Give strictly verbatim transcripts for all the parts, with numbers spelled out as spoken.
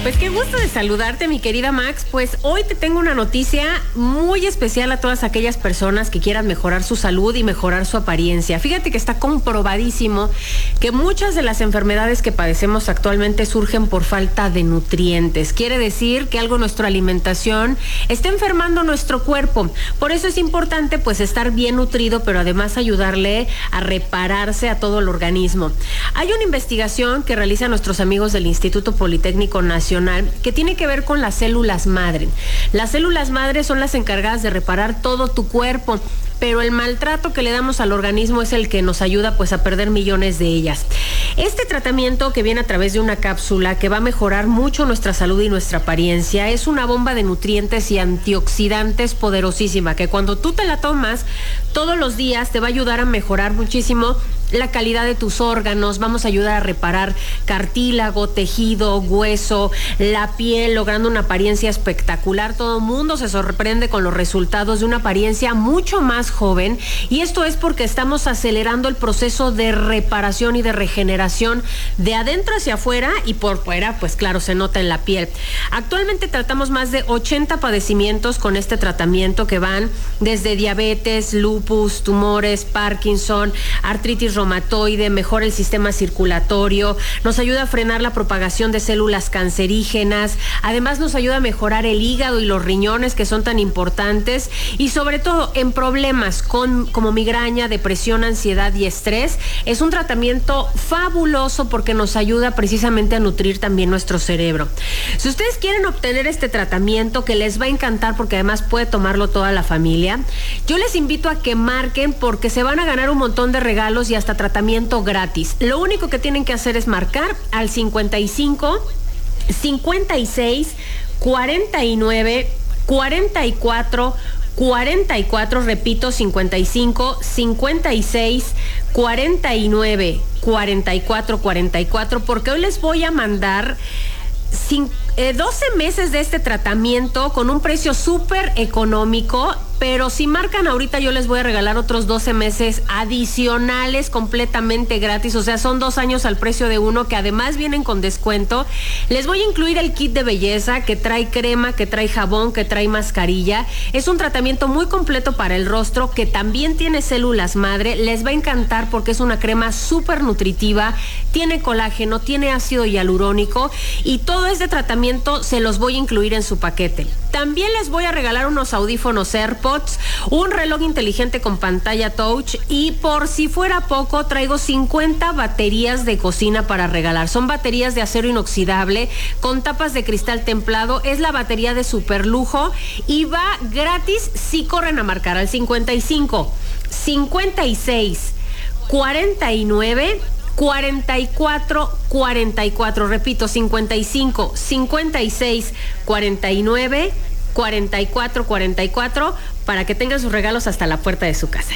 Pues qué gusto de saludarte, mi querida Max. Pues hoy te tengo una noticia muy especial a todas aquellas personas que quieran mejorar su salud y mejorar su apariencia. Fíjate que está comprobadísimo que muchas de las enfermedades que padecemos actualmente surgen por falta de nutrientes. Quiere decir que algo en nuestra alimentación está enfermando nuestro cuerpo. Por eso es importante pues estar bien nutrido, pero además ayudarle a repararse a todo el organismo. Hay una investigación que realizan nuestros amigos del Instituto Politécnico Nacional que tiene que ver con las células madre. Las células madre son las encargadas de reparar todo tu cuerpo, pero el maltrato que le damos al organismo es el que nos ayuda pues a perder millones de ellas. Este tratamiento, que viene a través de una cápsula que va a mejorar mucho nuestra salud y nuestra apariencia, es una bomba de nutrientes y antioxidantes poderosísima, que cuando tú te la tomas todos los días te va a ayudar a mejorar muchísimo la calidad de tus órganos. Vamos a ayudar a reparar cartílago, tejido, hueso, la piel, logrando una apariencia espectacular. Todo el mundo se sorprende con los resultados de una apariencia mucho más joven, y esto es porque estamos acelerando el proceso de reparación y de regeneración de adentro hacia afuera, y por fuera pues claro se nota en la piel. Actualmente tratamos más de ochenta padecimientos con este tratamiento, que van desde diabetes, lupus, tumores, Parkinson, artritis reumatoide, mejora el sistema circulatorio, nos ayuda a frenar la propagación de células cancerígenas, además nos ayuda a mejorar el hígado y los riñones, que son tan importantes, y sobre todo en problemas con, como migraña, depresión, ansiedad y estrés. Es un tratamiento fabuloso porque nos ayuda precisamente a nutrir también nuestro cerebro. Si ustedes quieren obtener este tratamiento, que les va a encantar porque además puede tomarlo toda la familia, yo les invito a que marquen, porque se van a ganar un montón de regalos y hasta tratamiento gratis. Lo único que tienen que hacer es marcar al cincuenta y cinco, cincuenta y seis, cuarenta y nueve, cuarenta y cuatro, cuarenta y cuatro, repito, cincuenta y cinco, cincuenta y seis, cuarenta y nueve, cuarenta y cuatro, cuarenta y cuatro, porque hoy les voy a mandar Sin, eh, doce meses de este tratamiento con un precio súper económico, pero si marcan ahorita yo les voy a regalar otros doce meses adicionales completamente gratis. O sea, son dos años al precio de uno, que además vienen con descuento. Les voy a incluir el kit de belleza, que trae crema, que trae jabón, que trae mascarilla. Es un tratamiento muy completo para el rostro, que también tiene células madre. Les va a encantar porque es una crema súper nutritiva, tiene colágeno, tiene ácido hialurónico, y todo este tratamiento se los voy a incluir en su paquete. También les voy a regalar unos audífonos AirPods, un reloj inteligente con pantalla touch, y por si fuera poco traigo cincuenta baterías de cocina para regalar. Son baterías de acero inoxidable con tapas de cristal templado. Es la batería de super lujo y va gratis si corren a marcar al cincuenta y cinco, cincuenta y seis, cuarenta y nueve, cuarenta y cuatro, cuarenta y cuatro, repito, cincuenta y cinco, cincuenta y seis, cuarenta y nueve, cuarenta y cuatro, cuarenta y cuatro, para que tengan sus regalos hasta la puerta de su casa.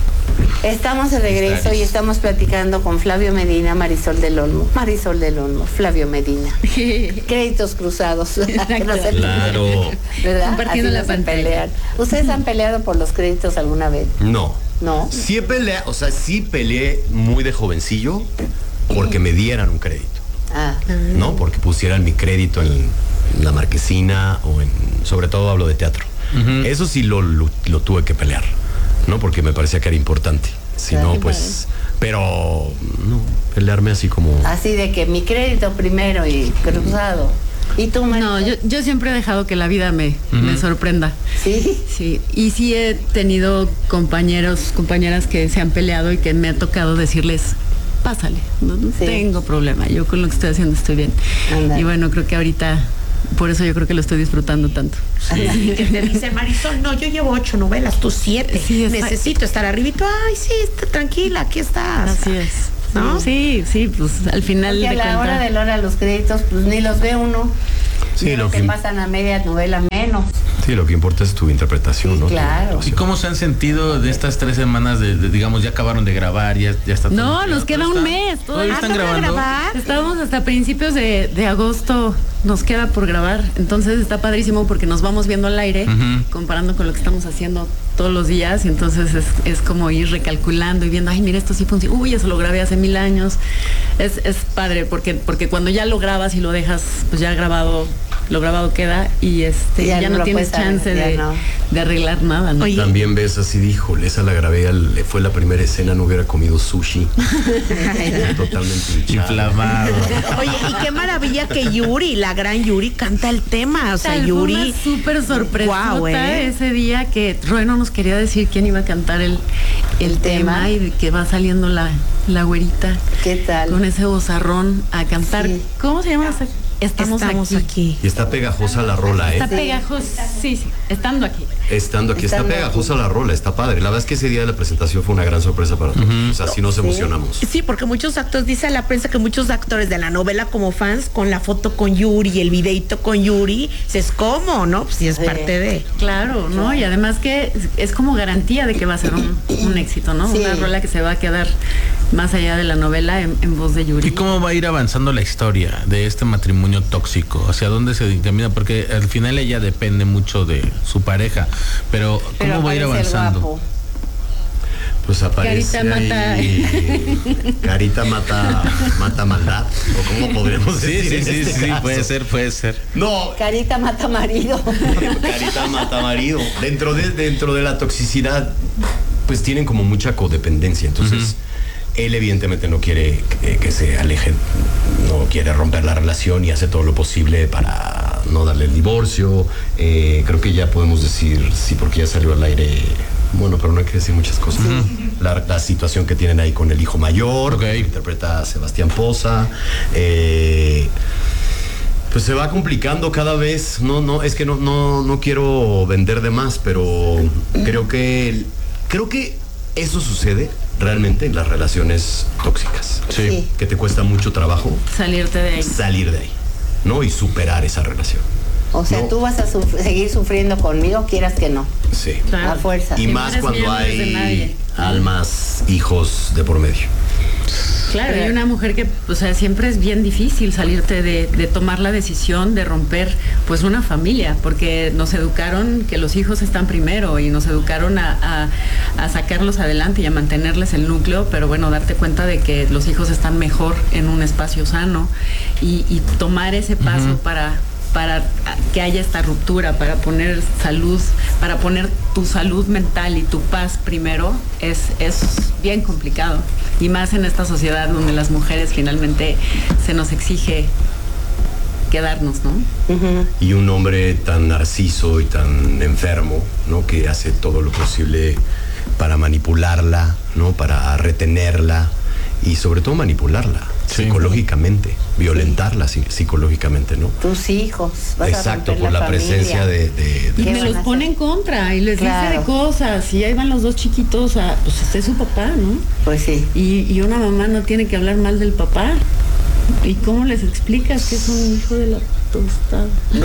Estamos de regreso y estamos platicando con Flavio Medina, Marisol del Olmo. Marisol del Olmo, Flavio Medina. Créditos cruzados. Claro. ¿Verdad? Compartiendo la pantalla. ¿Ustedes han peleado por los créditos alguna vez? No. No. Sí peleé, o sea, sí peleé muy de jovencillo porque me dieran un crédito. Ah. ¿No? Porque pusieran mi crédito en la marquesina o en... Sobre todo hablo de teatro. Uh-huh. Eso sí lo, lo, lo tuve que pelear, ¿no? Porque me parecía que era importante. Si claro, no, pues... Vale. Pero, no, pelearme así como... Así de que mi crédito primero y cruzado. ¿Y tú, Marisol? No, yo, yo siempre he dejado que la vida me, uh-huh. me sorprenda. ¿Sí? Sí, y sí he tenido compañeros, compañeras que se han peleado y que me ha tocado decirles, pásale, no, no sí. tengo problema, yo con lo que estoy haciendo estoy bien. Andale. Y bueno, creo que ahorita, por eso yo creo que lo estoy disfrutando tanto. Sí. Que te dice Marisol, no, yo llevo ocho novelas, tú siete. Sí, necesito estar arribito. Ay, sí, está tranquila, aquí estás. Así es. ¿No? Sí, sí, pues al final porque de a la cuenta... hora de la hora los créditos, pues ni los ve uno. Sí, lo lo que que pasan a media novela menos. Sí, lo que importa es tu interpretación, sí, ¿no? Claro. ¿Y cómo se han sentido de estas tres semanas de, de digamos, ya acabaron de grabar, ya, ya está todo? No, nos queda un mes. ¿Todavía están grabando? Estábamos hasta principios de, de agosto, nos queda por grabar. Entonces está padrísimo porque nos vamos viendo al aire, uh-huh. comparando con lo que estamos haciendo todos los días. Y entonces es, es como ir recalculando y viendo, ay, mira, esto sí funciona. Uy, eso lo grabé hace mil años. Es, es padre porque, porque cuando ya lo grabas y lo dejas, pues ya grabado, lo grabado queda y este ya, ya no, no tienes chance de, no. de arreglar nada, ¿no? Oye. También ves así, dijo, esa la grabé, al, fue la primera escena, no hubiera comido sushi. Totalmente inflamado. Oye, y qué maravilla que Yuri, la gran Yuri, canta el tema. O sea, Tal, Yuri. Fue una súper sorpresa wow, ¿eh? ese día que Roy no nos quería decir quién iba a cantar el, el, el tema, tema y que va saliendo la, la güerita. ¿Qué tal? Con ese vozarrón a cantar. Sí. ¿Cómo se llama? Estamos, Estamos aquí. aquí. Y está pegajosa la rola, ¿eh? Está pegajosa, sí, sí, estando aquí. Estando aquí, Estando está pegajosa aquí. La rola, está padre. La verdad es que ese día de la presentación fue una gran sorpresa para todos. Uh-huh. O sea, sí nos ¿Sí? emocionamos. Sí, porque muchos actores, dice la prensa que muchos actores de la novela como fans, con la foto con Yuri, el videito con Yuri, es como, ¿no? Pues sí es sí. parte de... Claro, ¿no? Y además que es como garantía de que va a ser un, un éxito, ¿no? Sí. Una rola que se va a quedar más allá de la novela en, en voz de Yuri. ¿Y cómo va a ir avanzando la historia de este matrimonio tóxico? ¿Hacia dónde se encamina? Porque al final ella depende mucho de su pareja, pero ¿cómo pero va a ir avanzando? Pues aparece Carita mata ahí, Carita mata mata maldad, o cómo podríamos decir. Sí, sí, en sí, este sí, caso. puede ser, puede ser. No, Carita mata marido. Carita mata marido. Dentro de dentro de la toxicidad, pues tienen como mucha codependencia, entonces uh-huh. él evidentemente no quiere que, que se alejen, no quiere romper la relación y hace todo lo posible para no darle el divorcio. Eh, creo que ya podemos decir, sí, porque ya salió al aire, bueno, pero no hay que decir muchas cosas. Uh-huh. La, la situación que tienen ahí con el hijo mayor, okay. que interpreta a Sebastián Poza. Eh, pues se va complicando cada vez. No, no, es que no, no, no quiero vender de más, pero creo que, creo que eso sucede realmente en las relaciones tóxicas. Sí. Sí. Que te cuesta mucho trabajo salirte de ahí. Salir de ahí, ¿no? Y superar esa relación. O sea, ¿no? Tú vas a suf- seguir sufriendo conmigo, quieras que no. Sí. Claro. A fuerza. Y, y más cuando hay almas, hijos de por medio. Claro, hay una mujer que, o sea, siempre es bien difícil salirte de, de tomar la decisión de romper, pues, una familia, porque nos educaron que los hijos están primero y nos educaron a, a, a sacarlos adelante y a mantenerles el núcleo, pero bueno, darte cuenta de que los hijos están mejor en un espacio sano y, y tomar ese paso uh-huh. para... para que haya esta ruptura, para poner salud, para poner tu salud mental y tu paz primero, es, es bien complicado. Y más en esta sociedad donde las mujeres finalmente se nos exige quedarnos, ¿no? Uh-huh. Y un hombre tan narciso y tan enfermo, ¿no? Que hace todo lo posible para manipularla, ¿no? Para retenerla y sobre todo manipularla. Sí. Psicológicamente, violentarla sí. psicológicamente, ¿no? Tus hijos. Vas Exacto, a por la, la presencia de, de, de... Y me los pone en contra y les claro. dice de cosas y ahí van los dos chiquitos a, pues este es su papá, ¿no? Pues sí. Y, y una mamá no tiene que hablar mal del papá. ¿Y cómo les explicas que es un hijo de la tostada?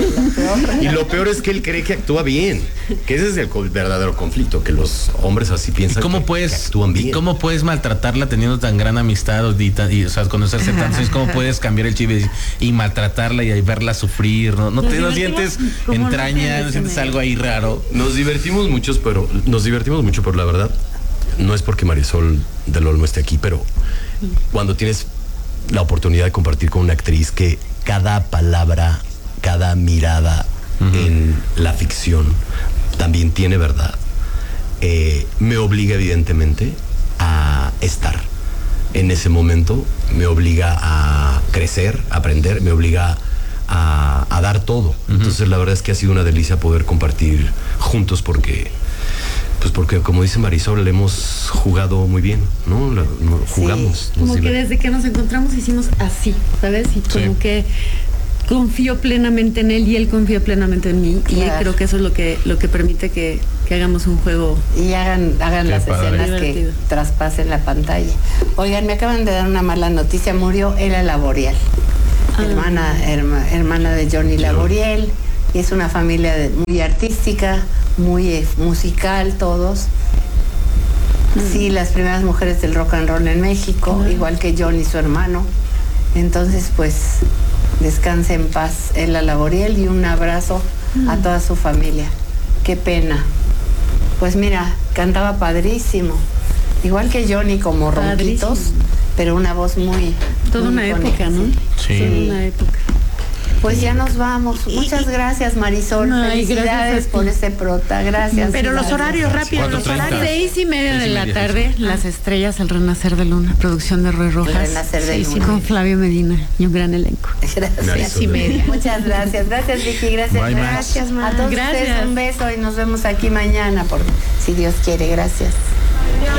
Y lo peor es que él cree que actúa bien, que ese es el verdadero conflicto, que los hombres así piensan cómo que, puedes, que actúan bien. ¿Y cómo puedes maltratarla teniendo tan gran amistad y, y o sea, conocerse tanto? ¿Cómo puedes cambiar el chip y, y maltratarla y verla sufrir? ¿No, no te no sientes entraña, no sientes algo ahí raro? Nos divertimos muchos, pero nos divertimos mucho, pero la verdad no es porque Marisol del Olmo esté aquí, pero cuando tienes la oportunidad de compartir con una actriz que cada palabra, cada mirada uh-huh. en la ficción también tiene verdad, eh, me obliga evidentemente a estar en ese momento, me obliga a crecer, a aprender, me obliga a, a dar todo. Uh-huh. Entonces la verdad es que ha sido una delicia poder compartir juntos porque... Pues porque, como dice Marisol, le hemos jugado muy bien, ¿no? La, no jugamos. Sí, como que desde que nos encontramos hicimos así, ¿sabes? Y como sí. que confío plenamente en él y él confía plenamente en mí. Claro. Y creo que eso es lo que lo que permite que, que hagamos un juego. Y hagan, hagan las padre. escenas divertido. Que traspasen la pantalla. Oigan, me acaban de dar una mala noticia. Murió Ela Laboriel, ah. hermana, herma, hermana de Johnny Laboriel. y es una familia de, muy artística, muy eh, musical todos. Sí, las primeras mujeres del rock and roll en México, uh-huh. igual que John y su hermano. Entonces, pues, descanse en paz Ela Laboriel y un abrazo uh-huh. a toda su familia. Qué pena. Pues mira, cantaba padrísimo. Igual que Johnny, como ronquitos, pero una voz muy... Toda muy una icónica, época, ¿no? Sí. Toda una época. Pues ya nos vamos. Muchas gracias, Marisol. Ay, Felicidades gracias por ese prota. Gracias. Pero los gracias. horarios, rápido, los horarios. Seis y media de Seis y la media, tarde, sí. Las Estrellas, El Renacer de Luna, producción de Roy Rojas. El Renacer de Sí, sí, Luna. con Flavio Medina y un gran elenco. Gracias. Seis y media. Muchas gracias. Gracias, Vicky. Gracias. Bye, Max. Gracias, Max. A todos Gracias. ustedes un beso y nos vemos aquí mañana, por, si Dios quiere. Gracias.